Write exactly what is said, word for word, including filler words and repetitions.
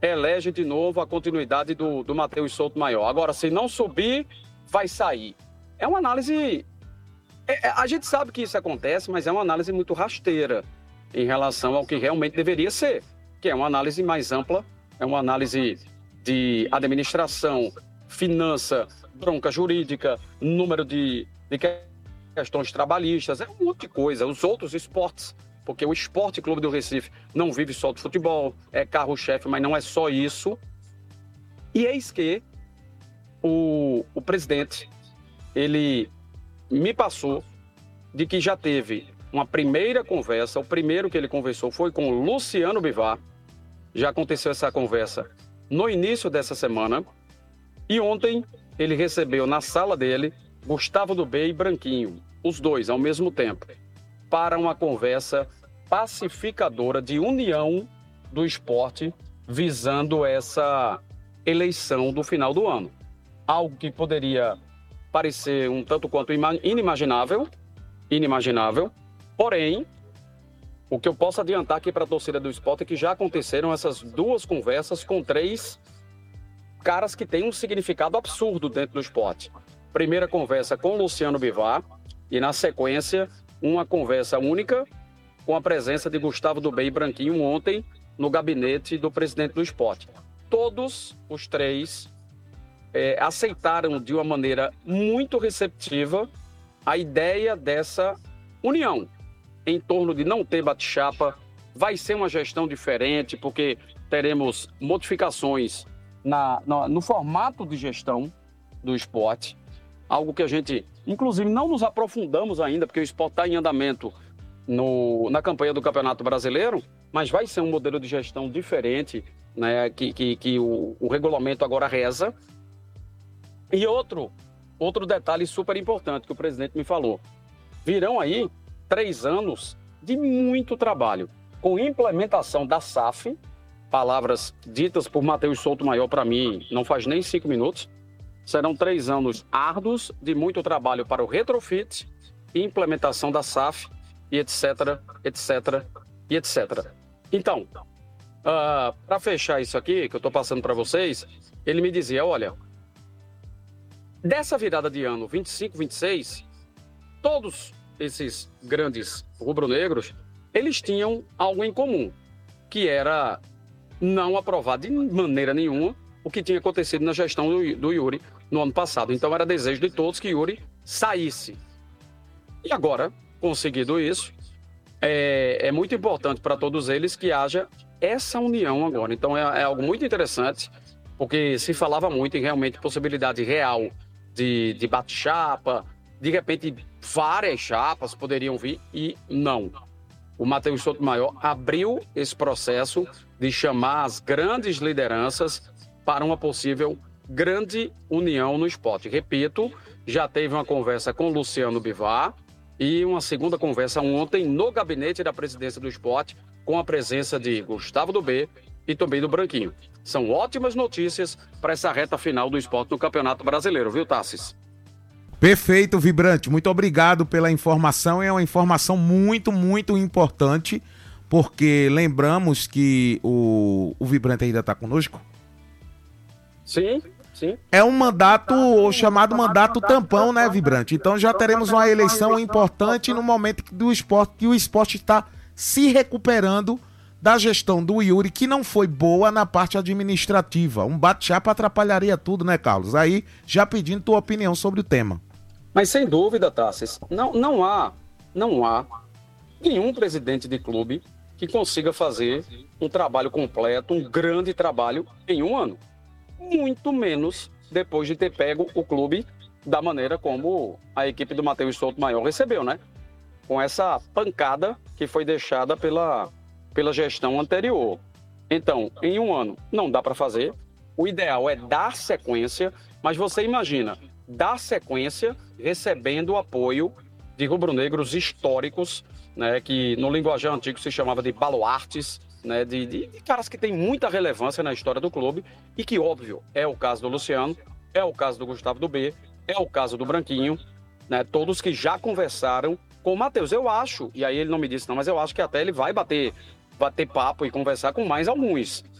elege de novo a continuidade do, do Matheus Souto Maior. Agora, se não subir, vai sair. É uma análise... É, a gente sabe que isso acontece, mas é uma análise muito rasteira em relação ao que realmente deveria ser, que é uma análise mais ampla, é uma análise de administração, finança, bronca jurídica, número de, de questões trabalhistas, é um monte de coisa. Os outros esportes, porque o Esporte Clube do Recife não vive só do futebol, é carro-chefe, mas não é só isso. E eis que o, o presidente, ele me passou de que já teve uma primeira conversa, o primeiro que ele conversou foi com o Luciano Bivar, já aconteceu essa conversa no início dessa semana, e ontem ele recebeu na sala dele Gustavo do B e Branquinho, os dois ao mesmo tempo, para uma conversa pacificadora de união do esporte, visando essa eleição do final do ano. Algo que poderia parecer um tanto quanto inimaginável, inimaginável, porém, o que eu posso adiantar aqui para a torcida do esporte é que já aconteceram essas duas conversas com três caras que têm um significado absurdo dentro do esporte. Primeira conversa com Luciano Bivar e, na sequência, uma conversa única com a presença de Gustavo do B e Branquinho ontem no gabinete do presidente do esporte. Todos os três é, aceitaram de uma maneira muito receptiva a ideia dessa união em torno de não ter bate-chapa. Vai ser uma gestão diferente, porque teremos modificações na, na, no formato de gestão do esporte, algo que a gente, inclusive, não nos aprofundamos ainda, porque o esporte está em andamento no, na campanha do Campeonato Brasileiro, mas vai ser um modelo de gestão diferente, né, que, que, que o, o regulamento agora reza. E outro, outro detalhe super importante que o presidente me falou, virão aí três anos de muito trabalho, com implementação da S A F, palavras ditas por Matheus Souto Maior para mim, não faz nem cinco minutos, serão três anos árduos de muito trabalho para o retrofit, implementação da S A F, e etc, etc, e etcétera. Então, uh, para fechar isso aqui, que eu estou passando para vocês, ele me dizia, olha, dessa virada de ano vinte e cinco, vinte e seis, todos esses grandes rubro-negros, eles tinham algo em comum, que era não aprovar de maneira nenhuma o que tinha acontecido na gestão do, do Yuri no ano passado. Então era desejo de todos que Yuri saísse. E agora, conseguido isso, é, é muito importante para todos eles que haja essa união agora. Então é, é algo muito interessante, porque se falava muito em realmente possibilidade real de, de bate-chapa, de repente várias chapas poderiam vir, e não. O Matheus Souto Maior abriu esse processo de chamar as grandes lideranças para uma possível grande união no esporte. Repito, já teve uma conversa com Luciano Bivar e uma segunda conversa ontem no gabinete da presidência do esporte, com a presença de Gustavo do B e também do Branquinho. São ótimas notícias para essa reta final do esporte no Campeonato Brasileiro, viu, Tassis? Perfeito, Vibrante. Muito obrigado pela informação. É uma informação muito, muito importante, porque lembramos que o, o Vibrante ainda está conosco. Sim, sim. É um mandato, o chamado mandato tampão, né, Vibrante? Então já teremos uma eleição importante no momento do esporte, que o esporte está se recuperando da gestão do Yuri, que não foi boa na parte administrativa. Um bate-chapa atrapalharia tudo, né, Carlos? Aí, já pedindo tua opinião sobre o tema. Mas sem dúvida, Tassis, não, não há, não há nenhum presidente de clube que consiga fazer um trabalho completo, um grande trabalho em um ano. Muito menos depois de ter pego o clube da maneira como a equipe do Matheus Souto Maior recebeu, né? Com essa pancada que foi deixada pela, pela gestão anterior. Então, em um ano, não dá para fazer. O ideal é dar sequência, mas você imagina, dar sequência recebendo o apoio de rubro-negros históricos, né, que no linguajar antigo se chamava de baluartes, né, de, de, de caras que têm muita relevância na história do clube e que, óbvio, é o caso do Luciano, é o caso do Gustavo do B, é o caso do Branquinho, né, todos que já conversaram com o Matheus. Eu acho, e aí ele não me disse não, mas eu acho que até ele vai bater, bater papo e conversar com mais alguns.